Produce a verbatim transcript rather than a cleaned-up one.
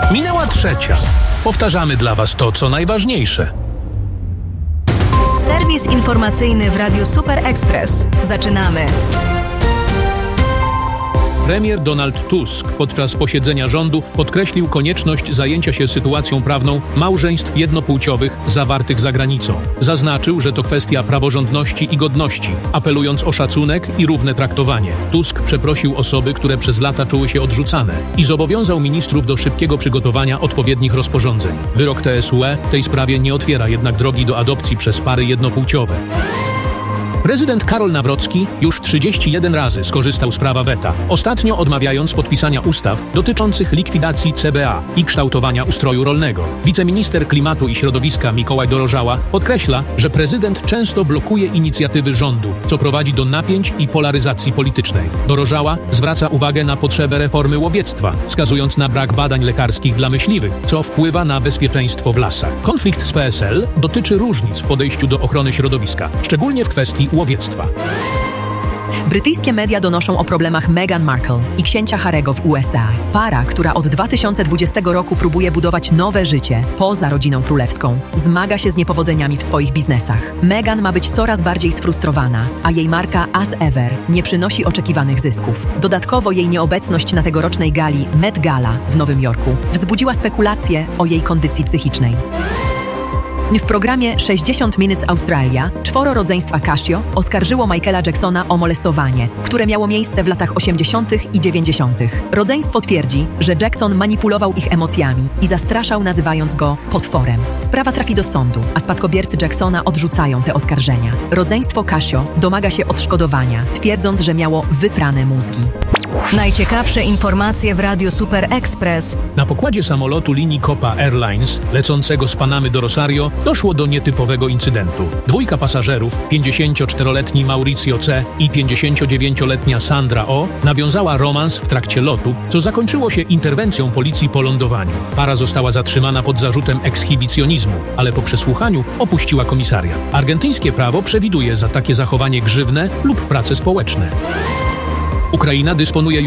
Minęła trzecia. Powtarzamy dla Was to, co najważniejsze. Serwis informacyjny w Radiu Super Express. Zaczynamy. Premier Donald Tusk podczas posiedzenia rządu podkreślił konieczność zajęcia się sytuacją prawną małżeństw jednopłciowych zawartych za granicą. Zaznaczył, że to kwestia praworządności i godności, apelując o szacunek i równe traktowanie. Tusk przeprosił osoby, które przez lata czuły się odrzucane i zobowiązał ministrów do szybkiego przygotowania odpowiednich rozporządzeń. Wyrok T S U E w tej sprawie nie otwiera jednak drogi do adopcji przez pary jednopłciowe. Prezydent Karol Nawrocki już trzydzieści jeden razy skorzystał z prawa weta, ostatnio odmawiając podpisania ustaw dotyczących likwidacji C B A i kształtowania ustroju rolnego. Wiceminister Klimatu i Środowiska Mikołaj Dorożała podkreśla, że prezydent często blokuje inicjatywy rządu, co prowadzi do napięć i polaryzacji politycznej. Dorożała zwraca uwagę na potrzebę reformy łowiectwa, wskazując na brak badań lekarskich dla myśliwych, co wpływa na bezpieczeństwo w lasach. Konflikt z P S L dotyczy różnic w podejściu do ochrony środowiska, szczególnie w kwestii łowiectwa. Brytyjskie media donoszą o problemach Meghan Markle i księcia Harry'ego w U S A. Para, która od dwa tysiące dwudziestego roku próbuje budować nowe życie poza rodziną królewską, zmaga się z niepowodzeniami w swoich biznesach. Meghan ma być coraz bardziej sfrustrowana, a jej marka As Ever nie przynosi oczekiwanych zysków. Dodatkowo jej nieobecność na tegorocznej gali Met Gala w Nowym Jorku wzbudziła spekulacje o jej kondycji psychicznej. W programie sześćdziesiąt Minutes Australia czworo rodzeństwa Casio oskarżyło Michaela Jacksona o molestowanie, które miało miejsce w latach osiemdziesiątych i dziewięćdziesiątych. Rodzeństwo twierdzi, że Jackson manipulował ich emocjami i zastraszał, nazywając go potworem. Sprawa trafi do sądu, a spadkobiercy Jacksona odrzucają te oskarżenia. Rodzeństwo Casio domaga się odszkodowania, twierdząc, że miało wyprane mózgi. Najciekawsze informacje w Radiu Super Express. Na pokładzie samolotu linii Copa Airlines lecącego z Panamy do Rosario doszło do nietypowego incydentu. Dwójka pasażerów, pięćdziesięcioczteroletni Mauricio C. i pięćdziesięciodziewięcioletnia Sandra O. nawiązała romans w trakcie lotu, co zakończyło się interwencją policji po lądowaniu. Para została zatrzymana pod zarzutem ekshibicjonizmu, ale po przesłuchaniu opuściła komisariat. Argentyńskie prawo przewiduje za takie zachowanie grzywnę lub prace społeczne. Ukraina dysponuje